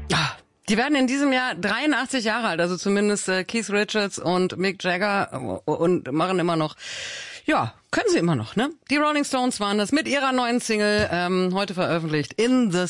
Die werden in diesem Jahr 83 Jahre alt, also zumindest Keith Richards und Mick Jagger, und machen immer noch, ja, können sie immer noch, ne? Die Rolling Stones waren das mit ihrer neuen Single, heute veröffentlicht, In the